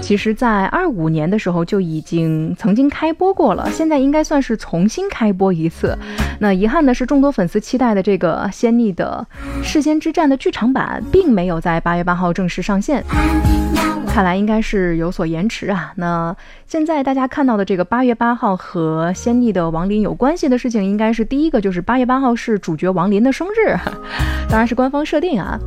其实在25年的时候就已经曾经开播过了，现在应该算是重新开播一次。那遗憾的是，众多粉丝期待的这个仙逆的世间之战的剧场版并没有在8月8号正式上线，看来应该是有所延迟啊。那现在大家看到的这个8月8号和仙逆的亡灵有关系的事情，应该是第一个就是8月8号是主角亡灵的生日，当然是官方设定啊。